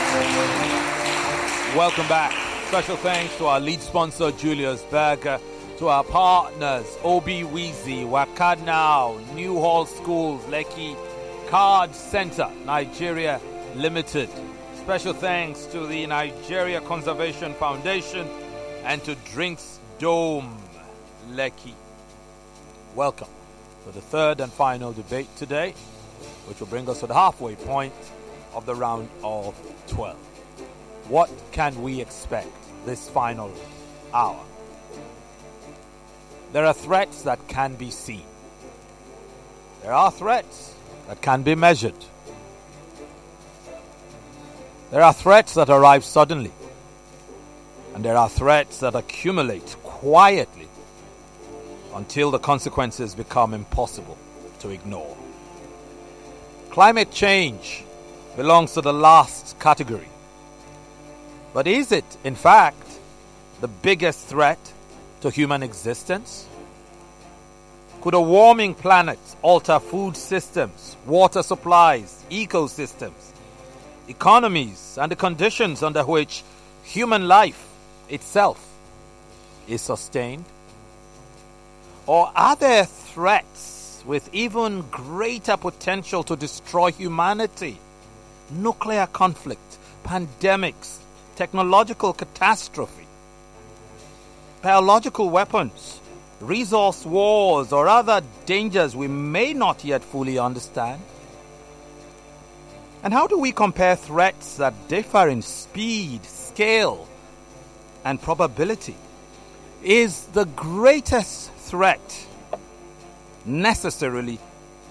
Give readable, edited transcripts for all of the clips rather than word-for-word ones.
Welcome back. Special thanks to our lead sponsor, Julius Berger, to our partners, Obi Weezy, Wakad Now, New Hall Schools, Lekki, Card Center, Nigeria Limited. Special thanks to the Nigeria Conservation Foundation and to Drinks Dome, Lekki. Welcome to the third and final debate today, which will bring us to the halfway point of the round of 12. What can we expect this final hour? There are threats that can be seen. There are threats that can be measured. There are threats that arrive suddenly. And there are threats that accumulate quietly until the consequences become impossible to ignore. Climate change belongs to the last category. But is it, in fact, the biggest threat to human existence? Could a warming planet alter food systems, water supplies, ecosystems, economies, and the conditions under which human life itself is sustained? Or are there threats with even greater potential to destroy humanity? Nuclear conflict, pandemics, technological catastrophe, biological weapons, resource wars, or other dangers we may not yet fully understand? And how do we compare threats that differ in speed, scale, and probability? Is the greatest threat necessarily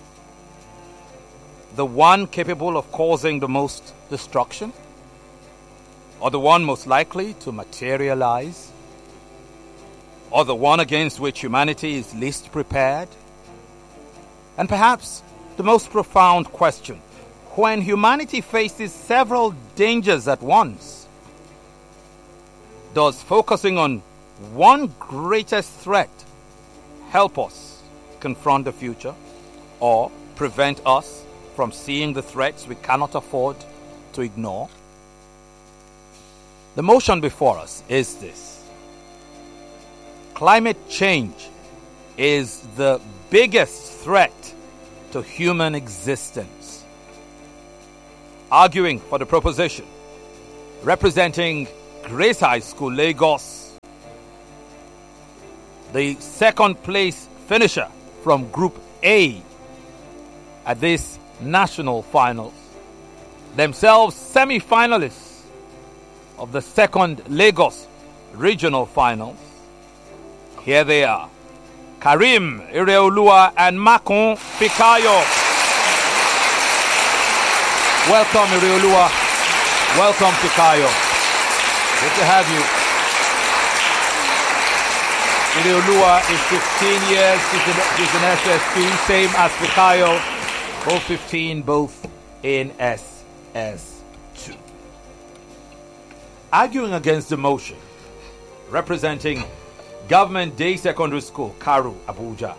the one capable of causing the most destruction? Or the one most likely to materialize? Or the one against which humanity is least prepared? And perhaps the most profound question, when humanity faces several dangers at once, does focusing on one greatest threat help us confront the future, or prevent us from seeing the threats we cannot afford to ignore? The motion before us is this: climate change is the biggest threat to human existence. Arguing for the proposition, representing Grace High School, Lagos, the second place finisher from Group A at this national finals, themselves semi-finalists of the second Lagos regional finals. Here they are, Karim Ireolua and Makun Fikayo. Welcome, Ireolua. Welcome, Fikayo. Good to have you. Ireolua is 15 years. She's in SS2, same as Fikayo. Both 15, both in SS2. Arguing against the motion, representing Government Day Secondary School, Karu, Abuja.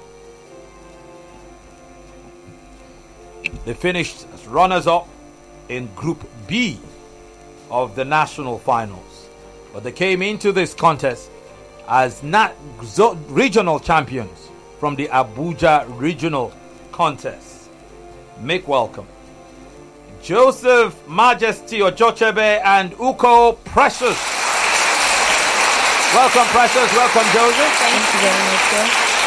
They finished as runners-up in Group B of the national finals, but they came into this contest as regional champions from the Abuja regional contest. Make welcome Joseph Majesty Ojochebe and Uko Precious. Welcome, Precious. Welcome, Joseph. Thank you very much, sir.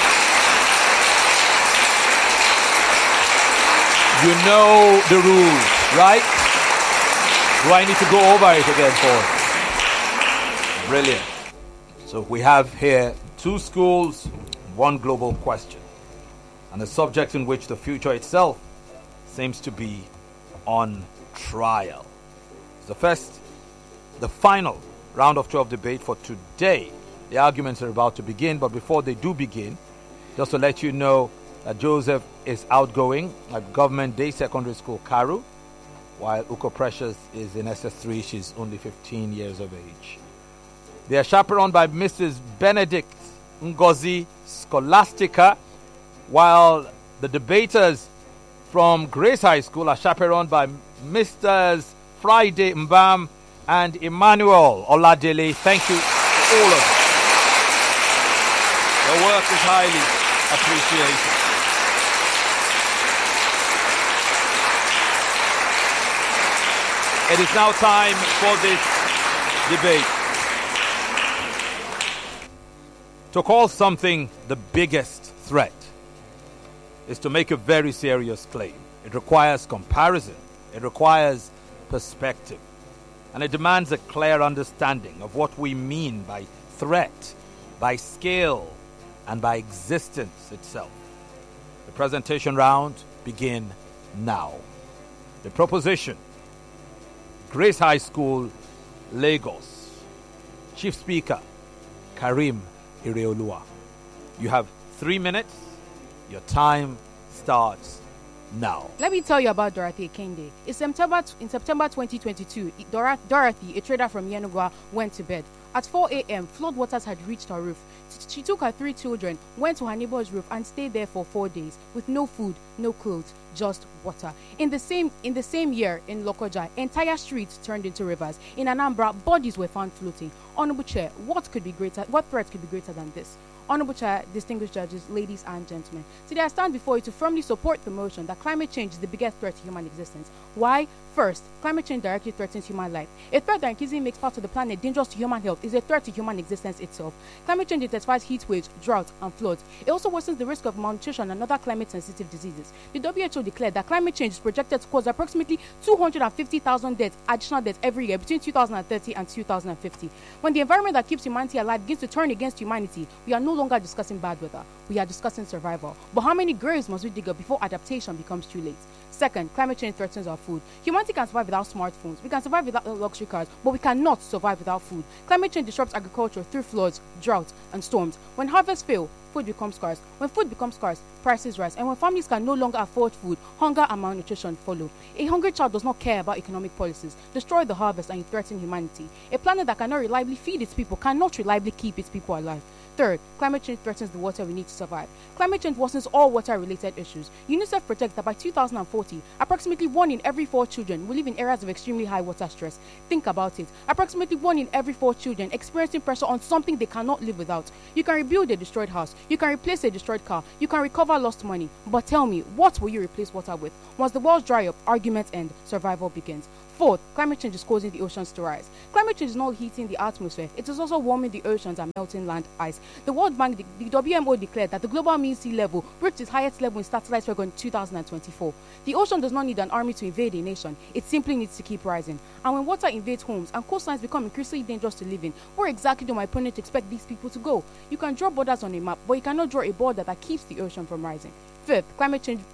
You know the rules, right? Do I need to go over it again for you? Brilliant. So we have here two schools, one global question, and a subject in which the future itself seems to be on trial. The final round of 12 debate for today. The arguments are about to begin, but before they do begin, just to let you know that Joseph is outgoing at Government Day Secondary School, Karu, while Uko Precious is in SS3. She's only 15 years of age. They are chaperoned by Mrs. Benedict Ngozi Scholastica, while the debaters from Grace High School are chaperoned by Mr. Friday Mbam and Emmanuel Oladele. Thank you to all of you. Your work is highly appreciated. It is now time for this debate. To call something the biggest threat is to make a very serious claim. It requires comparison. It requires perspective. And it demands a clear understanding of what we mean by threat, by scale, and by existence itself. The presentation round begin now. The proposition: Grace High School, Lagos. Chief Speaker, Karim Ireolua. You have 3 minutes. Your time starts now. Let me tell you about Dorothy Kende. In September 2022, Dorothy, a trader from Yenagoa, went to bed. At 4 a.m., floodwaters had reached her roof. She took her 3 children, went to her neighbor's roof, and stayed there for 4 days with no food, no clothes, just water. In the same year in Lokoja, entire streets turned into rivers. In Anambra, bodies were found floating. Honorable Chair, what threat could be greater than this? Honorable Chair, distinguished judges, ladies and gentlemen. Today I stand before you to firmly support the motion that climate change is the biggest threat to human existence. Why? First, climate change directly threatens human life. A threat that increasingly makes parts of the planet dangerous to human health is a threat to human existence itself. Climate change intensifies heat waves, drought, and floods. It also worsens the risk of malnutrition and other climate-sensitive diseases. The WHO declared that climate change is projected to cause approximately 250,000 additional deaths every year between 2030 and 2050. When the environment that keeps humanity alive begins to turn against humanity, we are no longer discussing bad weather. We are discussing survival. But how many graves must we dig up before adaptation becomes too late? Second, climate change threatens our food. Humanity can survive without smartphones. We can survive without luxury cars, but we cannot survive without food. Climate change disrupts agriculture through floods, drought, and storms. When harvests fail, food becomes scarce. When food becomes scarce, prices rise. And when families can no longer afford food, hunger and malnutrition follow. A hungry child does not care about economic policies. Destroy the harvest and you threaten humanity. A planet that cannot reliably feed its people cannot reliably keep its people alive. Third, climate change threatens the water we need to survive. Climate change worsens all water-related issues. UNICEF projects that by 2040, approximately 1 in every 4 children will live in areas of extremely high water stress. Think about it. Approximately 1 in every 4 children experiencing pressure on something they cannot live without. You can rebuild a destroyed house. You can replace a destroyed car. You can recover lost money. But tell me, what will you replace water with? Once the wells dry up, arguments end, survival begins. Fourth, climate change is causing the oceans to rise. Climate change is not heating the atmosphere. It is also warming the oceans and melting land ice. The World Bank, the WMO declared that the global mean sea level reached its highest level in satellite record in 2024. The ocean does not need an army to invade a nation. It simply needs to keep rising. And when water invades homes and coastlines become increasingly dangerous to live in, where exactly do my opponents expect these people to go? You can draw borders on a map, but you cannot draw a border that keeps the ocean from rising. Fifth, climate change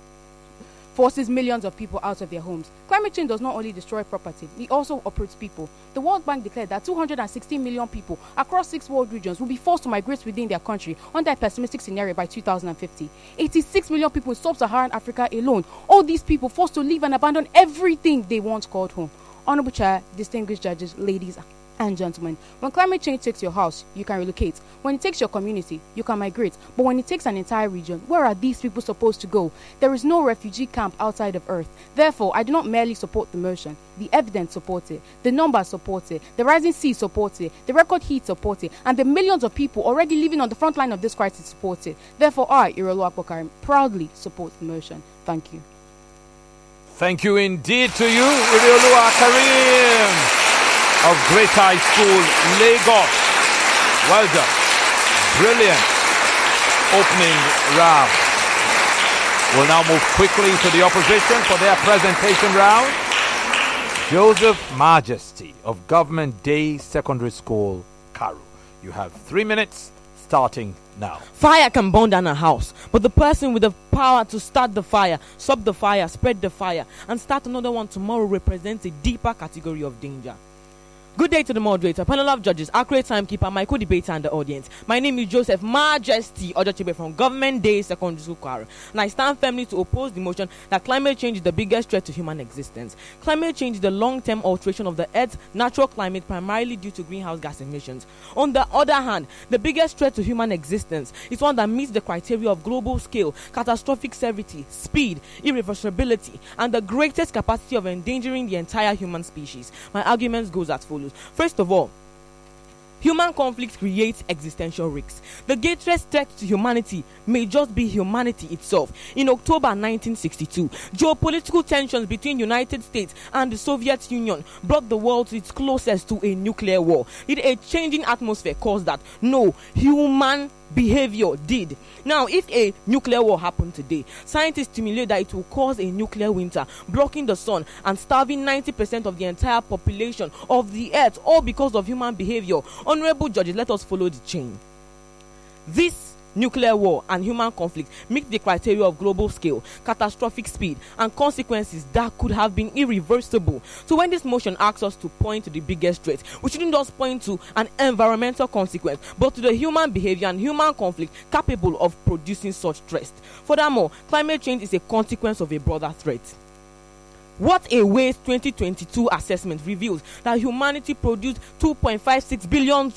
forces millions of people out of their homes. Climate change does not only destroy property, it also uproots people. The World Bank declared that 216 million people across 6 world regions will be forced to migrate within their country under a pessimistic scenario by 2050. 86 million people in sub-Saharan Africa alone. All these people forced to leave and abandon everything they once called home. Honorable Chair, distinguished judges, ladies and gentlemen, when climate change takes your house, you can relocate. When it takes your community, you can migrate. But when it takes an entire region, where are these people supposed to go? There is no refugee camp outside of Earth. Therefore, I do not merely support the motion. The evidence supports it. The numbers support it. The rising sea supports it. The record heat supports it. And the millions of people already living on the front line of this crisis support it. Therefore, I, Ireolua Karim, proudly support the motion. Thank you. Thank you indeed to you, Ireolua Karim of Great High School, Lagos. Well done. Brilliant opening round. We'll now move quickly to the opposition for their presentation round. Joseph Majesty of Government Day Secondary School, Karu. You have 3 minutes starting now. Fire can burn down a house, but the person with the power to start the fire, stop the fire, spread the fire, and start another one tomorrow represents a deeper category of danger. Good day to the moderator, panel of judges, accurate timekeeper, my co-debater and the audience. My name is Joseph Majesty Ojochebe from Government Day Secondary School, Karo, and I stand firmly to oppose the motion that climate change is the biggest threat to human existence. Climate change is the long-term alteration of the Earth's natural climate, primarily due to greenhouse gas emissions. On the other hand, the biggest threat to human existence is one that meets the criteria of global scale, catastrophic severity, speed, irreversibility, and the greatest capacity of endangering the entire human species. My arguments goes as follows. First of all, human conflict creates existential risks. The greatest threat to humanity may just be humanity itself. In October 1962, geopolitical tensions between United States and the Soviet Union brought the world to its closest to a nuclear war. A changing atmosphere caused that. No, human behavior did. Now, if a nuclear war happened today, scientists simulate that it will cause a nuclear winter, blocking the sun and starving 90% of the entire population of the earth, all because of human behavior. Honorable judges, let us follow the chain. This nuclear war and human conflict meet the criteria of global scale, catastrophic speed, and consequences that could have been irreversible. So when this motion asks us to point to the biggest threat, we shouldn't just point to an environmental consequence, but to the human behavior and human conflict capable of producing such threats. Furthermore, climate change is a consequence of a broader threat. What a Waste 2022 assessment reveals that humanity produced 2.56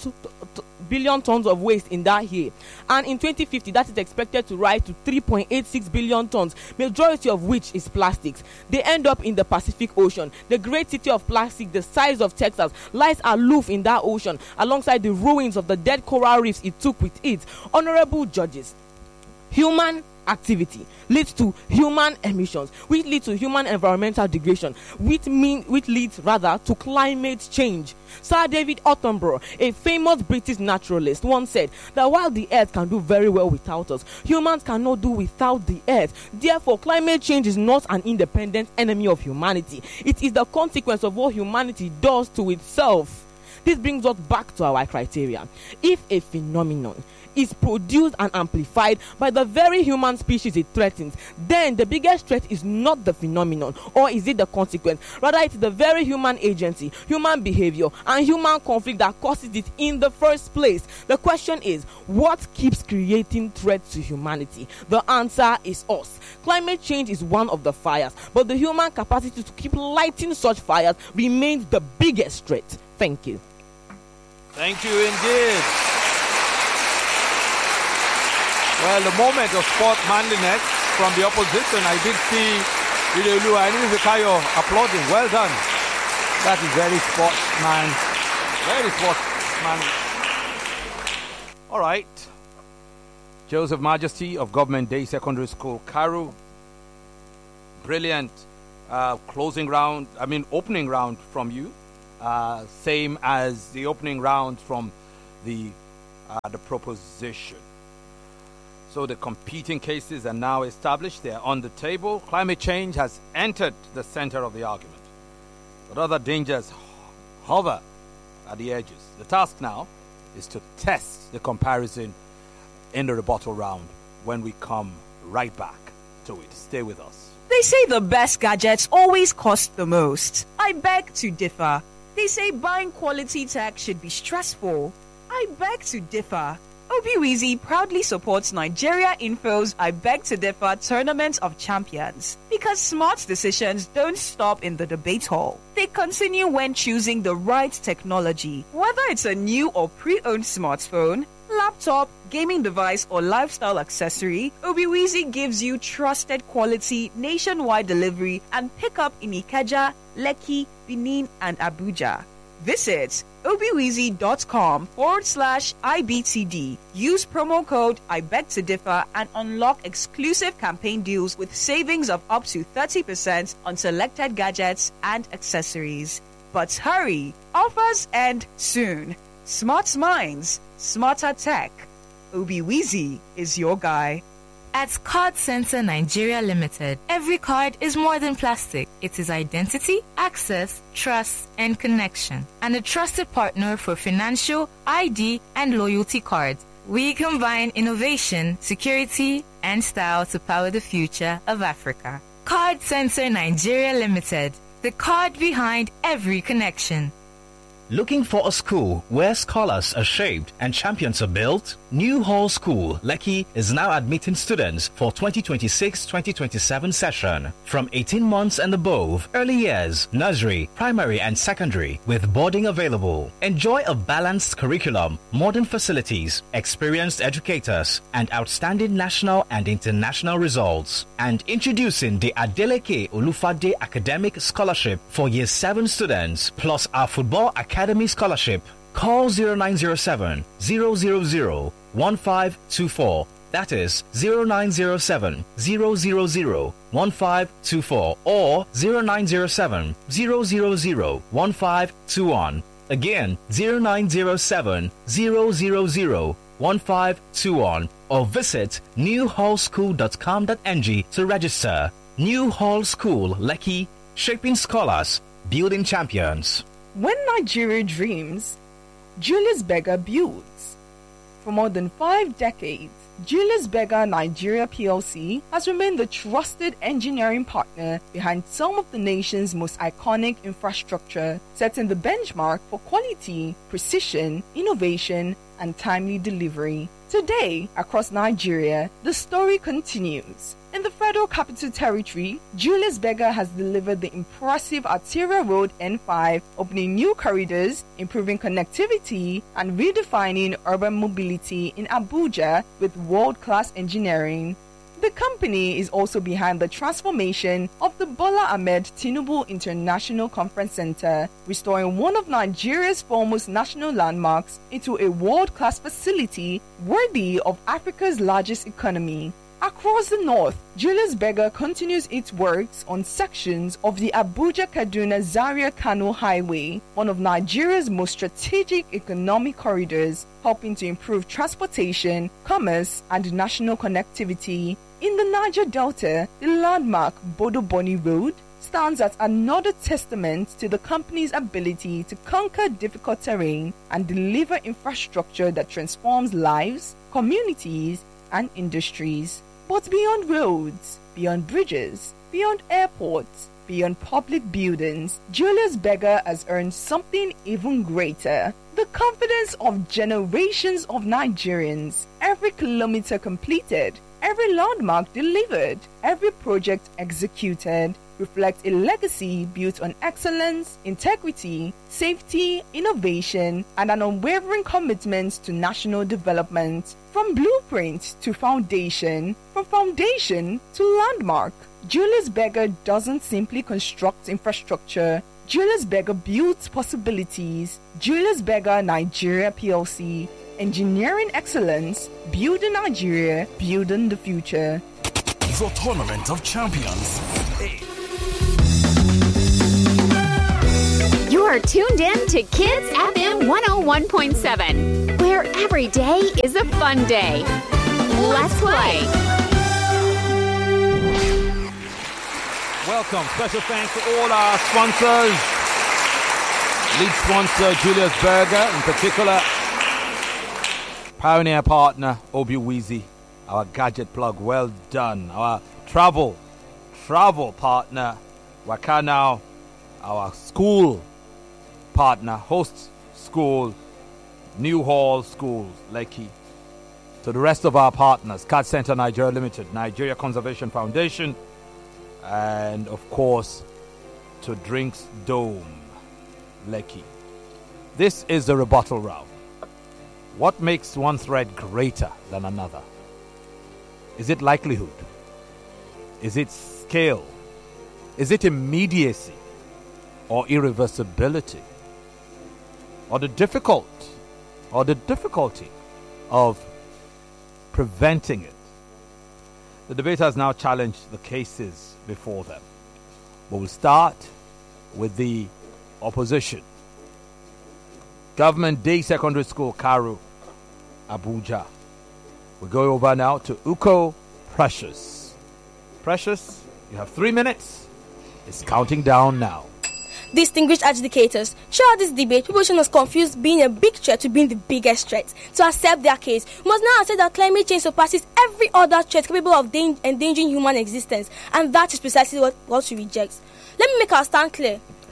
billion tons of waste in that year, and in 2050 that is expected to rise to 3.86 billion tons, majority of which is plastics. They end up in the Pacific Ocean. The great city of plastic, the size of Texas, lies aloof in that ocean alongside the ruins of the dead coral reefs it took with it. Honorable judges, human activity leads to human emissions, which leads to human environmental degradation, which leads to climate change. Sir David Attenborough, a famous British naturalist, once said that while the earth can do very well without us, humans cannot do without the earth. Therefore, climate change is not an independent enemy of humanity. It is the consequence of what humanity does to itself. This brings us back to our criteria. If a phenomenon is produced and amplified by the very human species it threatens, then the biggest threat is not the phenomenon, or is it the consequence? Rather, it's the very human agency, human behavior, and human conflict that causes it in the first place. The question is, what keeps creating threats to humanity? The answer is us. Climate change is one of the fires, but the human capacity to keep lighting such fires remains the biggest threat. Thank you. Thank you indeed. Well, the moment of sport manliness from the opposition, I did see Idelu and Vikayo applauding. Well done. That is very sportsman. All right. Joseph Majesty of Government Day Secondary School, Karu. Brilliant opening round from you. Same as the opening round from the proposition. So the competing cases are now established. They are on the table. Climate change has entered the center of the argument, but other dangers hover at the edges. The task now is to test the comparison in the rebuttal round when we come right back to it. Stay with us. They say the best gadgets always cost the most. I beg to differ. They say buying quality tech should be stressful. I beg to differ. Obiwizi proudly supports Nigeria Info's I Beg to Differ Tournament of Champions because smart decisions don't stop in the debate hall. They continue when choosing the right technology. Whether it's a new or pre-owned smartphone, laptop, gaming device, or lifestyle accessory, Obiwizi gives you trusted quality nationwide delivery and pickup in Ikeja, Lekki, Benin, and Abuja. Visit obiwizi.com/IBTD. Use promo code I Beg to Differ and unlock exclusive campaign deals with savings of up to 30% on selected gadgets and accessories. But hurry, offers end soon. Smart minds, smarter tech. Obiwizi is your guy. At Card Center Nigeria Limited, every card is more than plastic. It is identity, access, trust, and connection. And a trusted partner for financial, ID, and loyalty cards. We combine innovation, security, and style to power the future of Africa. Card Center Nigeria Limited, the card behind every connection. Looking for a school where scholars are shaped and champions are built? New Hall School, Lekki, is now admitting students for 2026-2027 session from 18 months and above, early years, nursery, primary and secondary, with boarding available. Enjoy a balanced curriculum, modern facilities, experienced educators, and outstanding national and international results. And introducing the Adeleke Olufade Academic Scholarship for Year 7 students, plus our Football Academy Scholarship. Call 0907 000 1524. That is 0907 000 1524 or 0907 000 1521. Again, 0907 000 1521 or visit newhallschool.com.ng to register. New Hall School, Lekki, shaping scholars, building champions. When Nigeria dreams, Julius Berger builds. For more than 5 decades, Julius Berger Nigeria PLC has remained the trusted engineering partner behind some of the nation's most iconic infrastructure, setting the benchmark for quality, precision, innovation, and timely delivery. Today, across Nigeria, the story continues. In the Federal Capital Territory, Julius Berger has delivered the impressive Arterial Road N5, opening new corridors, improving connectivity, and redefining urban mobility in Abuja with world-class engineering. The company is also behind the transformation of the Bola Ahmed Tinubu International Conference Center, restoring one of Nigeria's foremost national landmarks into a world-class facility worthy of Africa's largest economy. Across the north, Julius Berger continues its works on sections of the Abuja-Kaduna-Zaria-Kano Highway, one of Nigeria's most strategic economic corridors, helping to improve transportation, commerce, and national connectivity. In the Niger Delta, the landmark Bodo Boni Road stands as another testament to the company's ability to conquer difficult terrain and deliver infrastructure that transforms lives, communities, and industries. But beyond roads, beyond bridges, beyond airports, beyond public buildings, Julius Berger has earned something even greater: the confidence of generations of Nigerians. Every kilometer completed, every landmark delivered, every project executed reflects a legacy built on excellence, integrity, safety, innovation, and an unwavering commitment to national development. From blueprint to foundation, from foundation to landmark, Julius Berger doesn't simply construct infrastructure. Julius Berger builds possibilities. Julius Berger Nigeria PLC, engineering excellence, building Nigeria, building the future. The Tournament of Champions. You are tuned in to Kids FM 101.7, where every day is a fun day. Let's play. Welcome. Special thanks to all our sponsors. Lead sponsor Julius Berger, in particular. Pioneer partner Obi Weezy. Our gadget plug, well done. Our travel partner Wakanao. Our school partner, host school, New Hall Schools, Lekki. To the rest of our partners, Card Center Nigeria Limited, Nigeria Conservation Foundation, and of course to Drinks Dome, Lekki. This is the rebuttal round. What makes one threat greater than another? Is it likelihood? Is it scale? Is it immediacy or irreversibility? Or the difficulty of preventing it? The debate has now challenged the cases before them. But we'll start with the opposition. Government Day Secondary School, Karu, Abuja. We go over now to Uko Precious. Precious, you have 3 minutes. It's counting down now. Distinguished adjudicators, throughout this debate, people should not confuse being a big threat to being the biggest threat. To accept their case, we must now accept that climate change surpasses every other threat capable of endangering human existence, and that is precisely what we reject. Let me make our stand clear.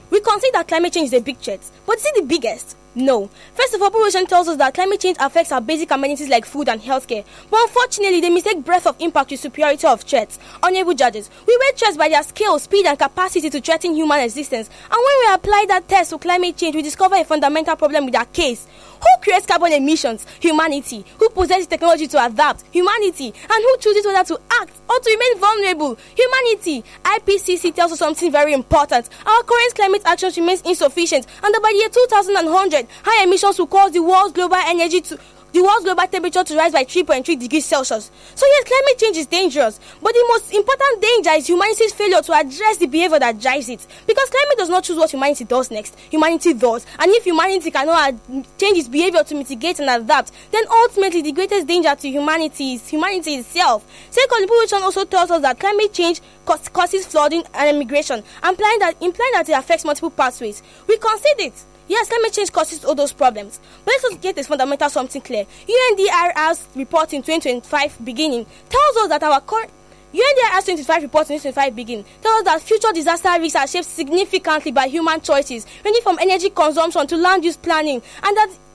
We consider that climate change is a big threat, but is it the biggest? No. First of all, population tells us that climate change affects our basic amenities like food and healthcare. But unfortunately, they mistake breadth of impact with superiority of threats. Honorable judges, we weigh threats by their scale, speed, and capacity to threaten human existence. And when we apply that test to climate change, we discover a fundamental problem with our case. Who creates carbon emissions? Humanity. Who possesses technology to adapt? Humanity. And who chooses whether to act or to remain vulnerable? Humanity. IPCC tells us something very important. Our current climate action remains insufficient, and that by the year 2100, high emissions will cause the world's global temperature to rise by 3.3 degrees Celsius. So yes, climate change is dangerous, but the most important danger is humanity's failure to address the behavior that drives it. Because climate does not choose what humanity does next, humanity does. And if humanity cannot change its behavior to mitigate and adapt, then ultimately the greatest danger to humanity is humanity itself. Secondly, population also tells us that climate change causes flooding and migration, implying that it affects multiple pathways. We concede it. Yes, climate change causes all those problems. But let's just get this fundamental something clear. UNDR's report in 2025 beginning tells us that our current UNDR's 2025 report in 2025 beginning tells us that future disaster risks are shaped significantly by human choices, ranging from energy consumption to land use planning, and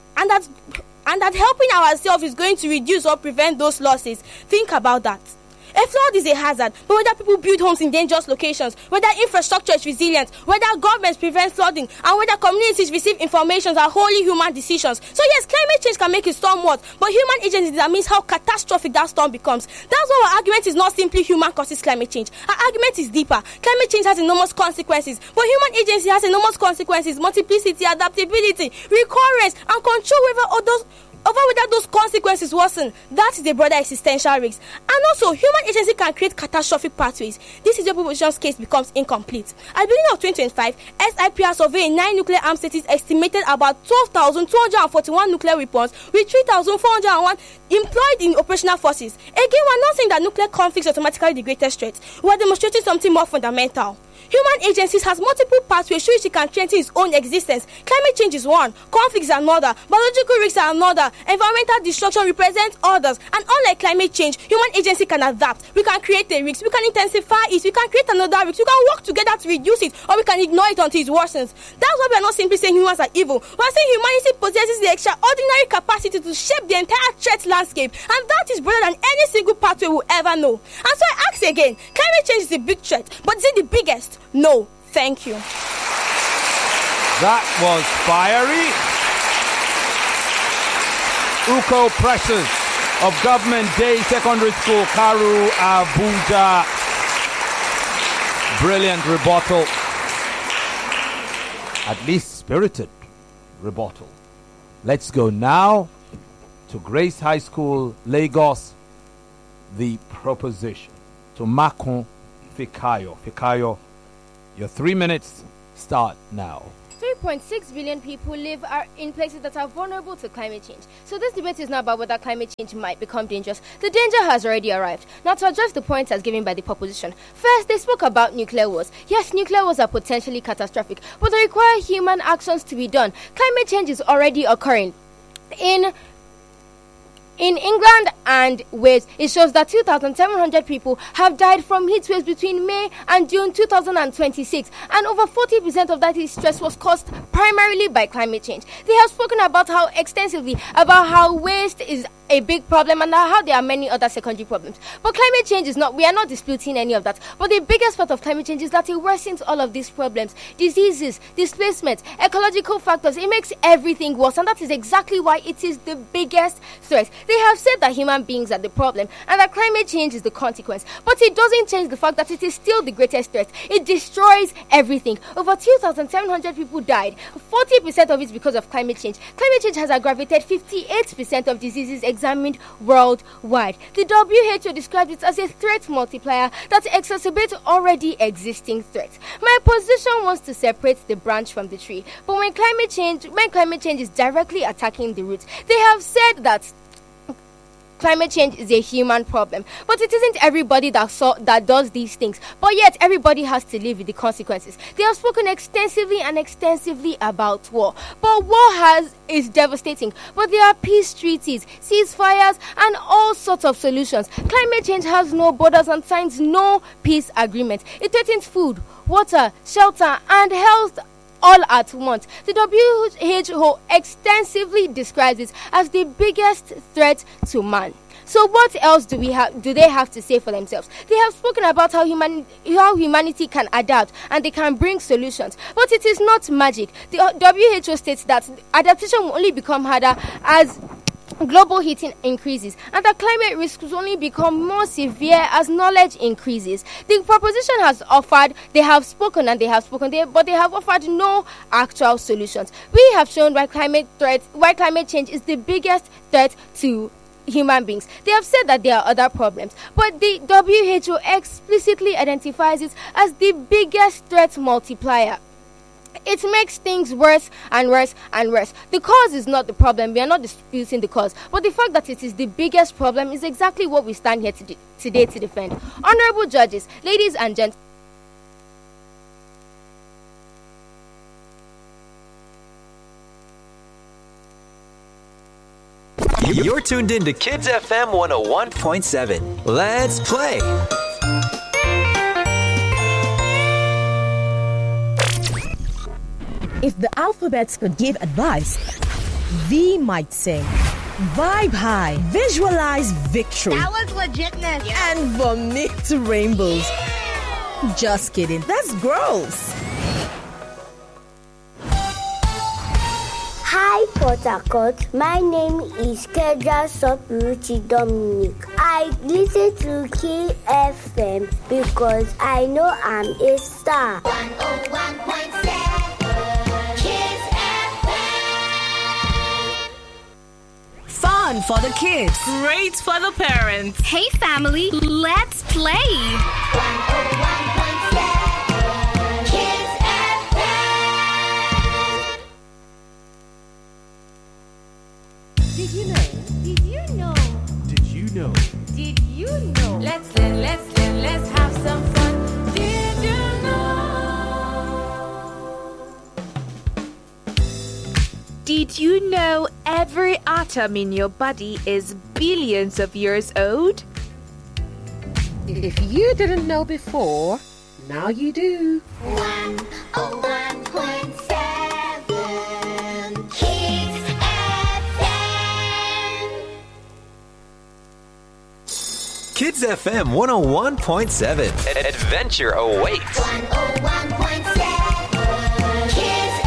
that helping ourselves is going to reduce or prevent those losses. Think about that. A flood is a hazard, but whether people build homes in dangerous locations, whether infrastructure is resilient, whether governments prevent flooding, and whether communities receive information are wholly human decisions. So yes, climate change can make a storm worse, but human agency determines how catastrophic that storm becomes. That's why our argument is not simply human causes climate change. Our argument is deeper. Climate change has enormous consequences, but human agency has enormous consequences: multiplicity, adaptability, recurrence, and control over whether those consequences worsen. That is a broader existential risk. And also, human agency can create catastrophic pathways. This is where population's case becomes incomplete. At the beginning of 2025, SIPR surveyed 9 nuclear armed cities estimated about 12,241 nuclear weapons, with 3,401 employed in operational forces. Again, we're not saying that nuclear conflicts are automatically the greatest threat. We're demonstrating something more fundamental. Human agencies has multiple pathways through which it can threaten its own existence. Climate change is one, conflicts are another, biological risks are another, environmental destruction represents others. And unlike climate change, human agency can adapt. We can create a risk, we can intensify it, we can create another risk, we can work together to reduce it, or we can ignore it until it worsens. That's why we are not simply saying humans are evil. We are saying humanity possesses the extraordinary capacity to shape the entire threat landscape, and that is broader than any single pathway we'll ever know. And so I ask again, climate change is a big threat, but is it the biggest? No, thank you. That was fiery. Uko Precious of Government Day Secondary School, Karu, Abuja. Brilliant rebuttal. At least spirited rebuttal. Let's go now to Grace High School, Lagos. The proposition to Makun Fikayo. Fikayo, your 3 minutes start now. 3.6 billion people live in places that are vulnerable to climate change. So this debate is not about whether climate change might become dangerous. The danger has already arrived. Now, to address the points as given by the proposition. First, they spoke about nuclear wars. Yes, nuclear wars are potentially catastrophic, but they require human actions to be done. Climate change is already occurring. In England and Wales, it shows that 2,700 people have died from heat waves between May and June 2026, and over 40% of that heat stress was caused primarily by climate change. They have spoken about how extensively about how waste is a big problem and how there are many other secondary problems. But climate change is not, we are not disputing any of that. But the biggest part of climate change is that it worsens all of these problems. Diseases, displacement, ecological factors, it makes everything worse, and that is exactly why it is the biggest threat. They have said that human beings are the problem and that climate change is the consequence. But it doesn't change the fact that it is still the greatest threat. It destroys everything. Over 2,700 people died. 40% of it because of climate change. Climate change has aggravated 58% of diseases examined worldwide. The WHO described it as a threat multiplier that exacerbates already existing threats. My position wants to separate the branch from the tree. But when climate change is directly attacking the roots, they have said that climate change is a human problem, but it isn't everybody that does these things. But yet, everybody has to live with the consequences. They have spoken extensively about war, but war is devastating. But there are peace treaties, ceasefires, and all sorts of solutions. Climate change has no borders and signs no peace agreement. It threatens food, water, shelter, and health all at once. The WHO extensively describes it as the biggest threat to man. So what else do they have to say for themselves? They have spoken about how humanity can adapt and they can bring solutions. But it is not magic. The WHO states that adaptation will only become harder as global heating increases, and that climate risks will only become more severe as knowledge increases. The proposition has offered, they have spoken, but they have offered no actual solutions. We have shown why climate change is the biggest threat to human beings. They have said that there are other problems, but the WHO explicitly identifies it as the biggest threat multiplier. It makes things worse and worse and worse. The cause is not the problem. We are not disputing the cause. But the fact that it is the biggest problem is exactly what we stand here today to defend. Honorable judges, ladies and gentlemen, you're tuned in to Kids FM 101.7. Let's play. If the alphabets could give advice, V might say, vibe high, visualize victory. That was legitness. And vomit rainbows. Just kidding, that's gross. Hi, Port Harcourt. My name is Kedra Sopuruchi Dominic. I listen to KFM because I know I'm a star. 101.7 Kids FM. Fun for the kids. Great for the parents. Hey, family, let's play. 101.7 Kids FM. Did you know? Did you know? Did you know? Did you know? Let's learn, let's have some fun. Did you know? Did you know every atom in your body is billions of years old? If you didn't know before, now you do. 101.7 Kids FM. Kids FM 101.7. Adventure awaits. 101.7 Kids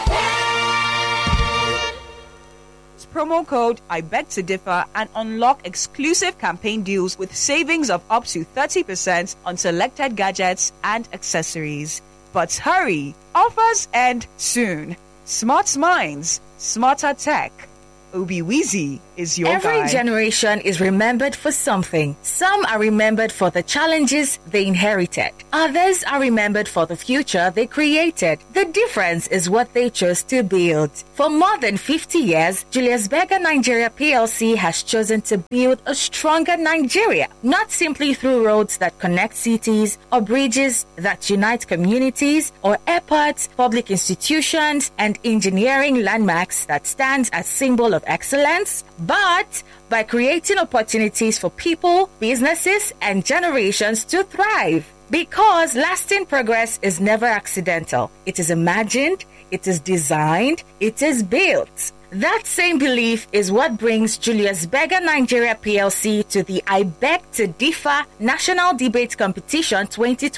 FM. Promo code I beg to differ and unlock exclusive campaign deals with savings of up to 30% on selected gadgets and accessories. But hurry, offers end soon. Smart minds, smarter tech. Obiwizi is your Every guy. generation is remembered for something. Some are remembered for the challenges they inherited. Others are remembered for the future they created. The difference is what they chose to build. For more than 50 years, Julius Berger Nigeria PLC has chosen to build a stronger Nigeria, not simply through roads that connect cities or bridges that unite communities or airports, public institutions, and engineering landmarks that stand as symbol of excellence, but by creating opportunities for people, businesses, and generations to thrive. Because lasting progress is never accidental. It is imagined, it is designed, it is built. That same belief is what brings Julius Berger Nigeria PLC to the I Beg to Differ National Debate Competition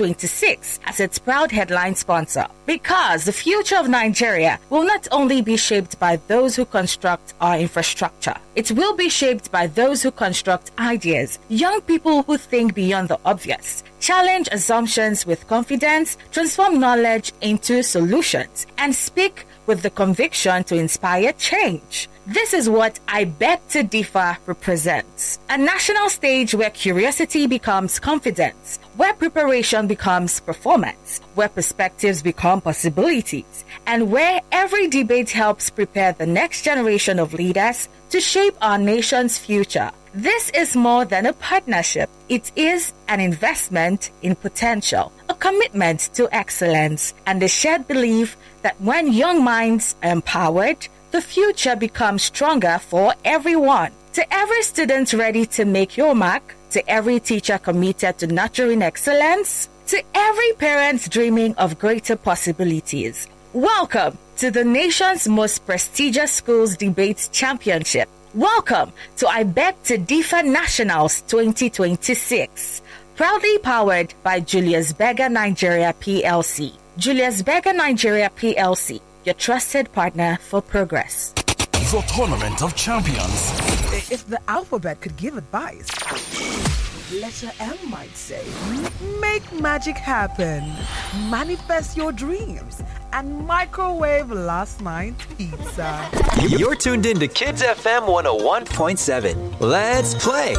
2026 as its proud headline sponsor. Because the future of Nigeria will not only be shaped by those who construct our infrastructure, it will be shaped by those who construct ideas, young people who think beyond the obvious, challenge assumptions with confidence, transform knowledge into solutions, and speak with the conviction to inspire change. This is what I Beg to Differ represents. A national stage where curiosity becomes confidence, where preparation becomes performance, where perspectives become possibilities, and where every debate helps prepare the next generation of leaders to shape our nation's future. This is more than a partnership. It is an investment in potential, a commitment to excellence, and a shared belief that when young minds are empowered, the future becomes stronger for everyone. To every student ready to make your mark, to every teacher committed to nurturing excellence, to every parent dreaming of greater possibilities, Welcome to the nation's most prestigious schools debates championship. Welcome to I Beg to Differ Nationals 2026. Proudly powered by Julius Berger Nigeria PLC. Julius Berger Nigeria PLC, your trusted partner for progress. The Tournament of Champions. If the alphabet could give advice, letter M might say, make magic happen, manifest your dreams, and microwave last night's pizza. You're tuned in to Kids FM 101.7. Let's play.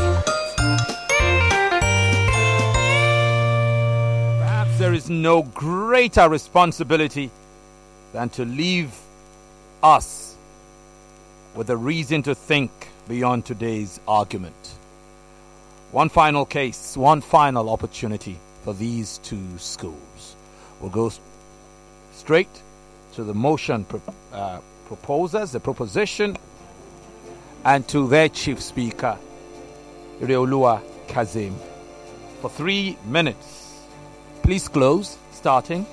Perhaps there is no greater responsibility than to leave us with a reason to think beyond today's argument. One final case, one final opportunity for these two schools. We'll go straight to the motion proposers, the proposition, and to their chief speaker, Ireolua Kazim, for 3 minutes. Please close, starting